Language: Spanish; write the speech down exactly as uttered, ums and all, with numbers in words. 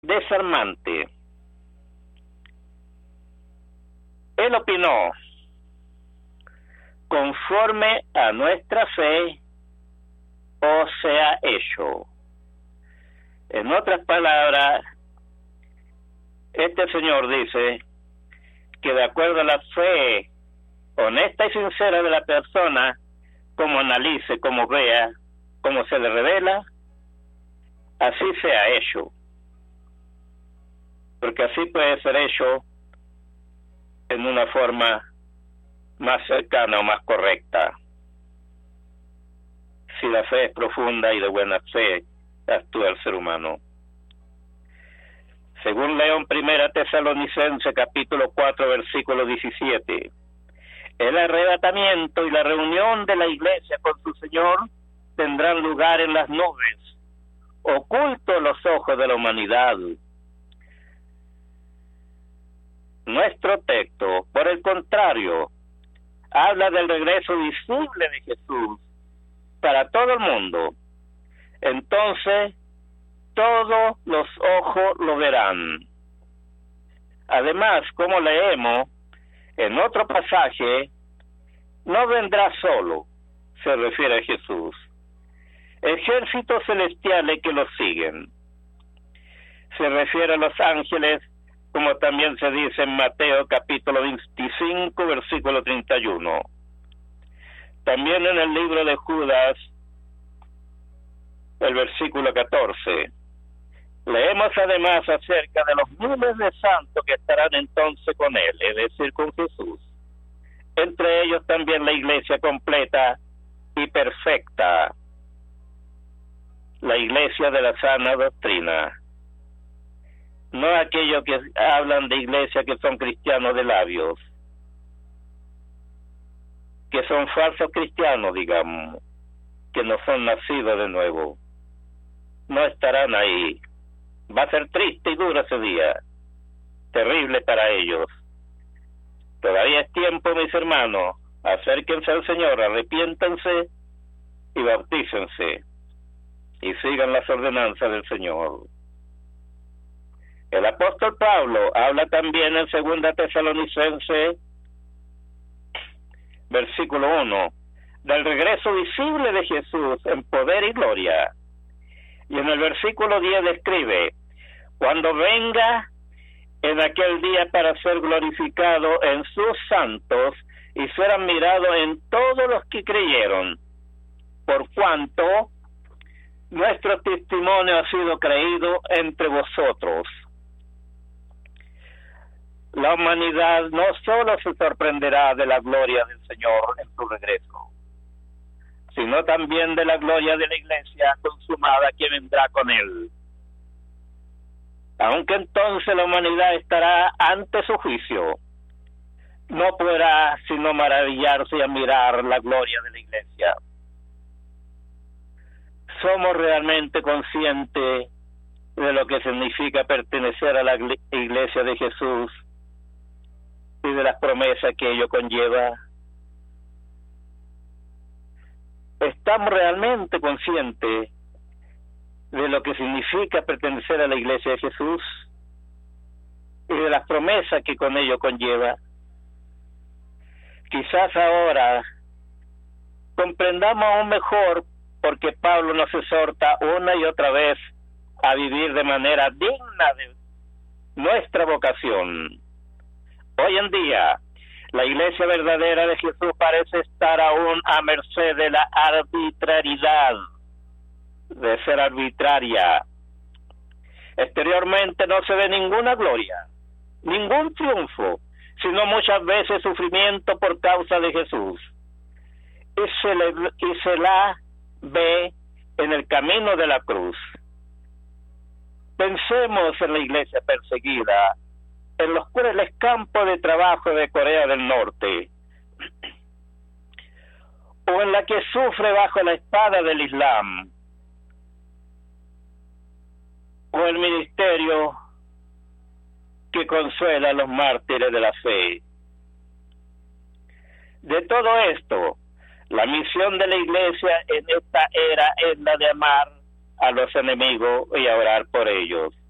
desarmante. Él opinó, conforme a nuestra fe, o sea hecho. En otras palabras, este señor dice que de acuerdo a la fe honesta y sincera de la persona, como analice, como vea, como se le revela, así sea hecho. Porque así puede ser hecho en una forma más cercana o más correcta. Si la fe es profunda y de buena fe actúa el ser humano. Según León, Primera Tesalonicense, capítulo cuatro, versículo diecisiete, el arrebatamiento y la reunión de la iglesia con su Señor tendrán lugar en las nubes, ocultos a los ojos de la humanidad. Nuestro texto, por el contrario, habla del regreso visible de Jesús para todo el mundo. Entonces, todos los ojos lo verán. Además, como leemos en otro pasaje, no vendrá solo, se refiere a Jesús, ejércitos celestiales que lo siguen. Se refiere a los ángeles, como también se dice en Mateo capítulo veinticinco, versículo treinta y uno. También en el libro de Judas, el versículo catorce. Leemos además acerca de los miles de santos que estarán entonces con él, es decir, con Jesús. Entre ellos también la iglesia completa y perfecta, la iglesia de la sana doctrina. No aquellos que hablan de iglesia que son cristianos de labios, que son falsos cristianos, digamos, que no son nacidos de nuevo. No estarán ahí. Va a ser triste y duro ese día, terrible para ellos. Todavía es tiempo, mis hermanos, acérquense al Señor, arrepiéntanse y bautícense y sigan las ordenanzas del Señor. El apóstol Pablo habla también en Segunda Tesalonicense, versículo uno, del regreso visible de Jesús en poder y gloria. Y en el versículo diez describe, cuando venga en aquel día para ser glorificado en sus santos y ser admirado en todos los que creyeron, por cuanto nuestro testimonio ha sido creído entre vosotros. La humanidad no solo se sorprenderá de la gloria del Señor en su regreso, sino también de la gloria de la iglesia consumada que vendrá con él. Aunque entonces la humanidad estará ante su juicio, no podrá sino maravillarse y admirar la gloria de la iglesia. ¿Somos realmente conscientes de lo que significa pertenecer a la iglesia de Jesús y de las promesas que ello conlleva? ¿Estamos realmente conscientes de lo que significa pertenecer a la iglesia de Jesús y de las promesas que con ello conlleva? Quizás ahora comprendamos aún mejor porque Pablo nos exhorta una y otra vez a vivir de manera digna de nuestra vocación. Hoy en día, la iglesia verdadera de Jesús parece estar aún a merced de la arbitrariedad, de ser arbitraria. Exteriormente no se ve ninguna gloria, ningún triunfo, sino muchas veces sufrimiento por causa de Jesús. Y se, le, y se la ve en el camino de la cruz. Pensemos en la iglesia perseguida, en los crueles campos de trabajo de Corea del Norte, o en la que sufre bajo la espada del Islam, o el ministerio que consuela a los mártires de la fe. De todo esto, la misión de la iglesia en esta era es la de amar a los enemigos y a orar por ellos.